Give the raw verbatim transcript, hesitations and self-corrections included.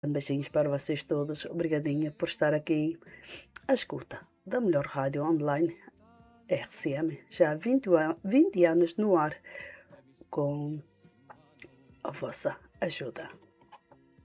Beijinhos para vocês todos. Obrigadinha por estar aqui à escuta da melhor rádio online R C M. Já há vinte, vinte anos no ar com a vossa ajuda.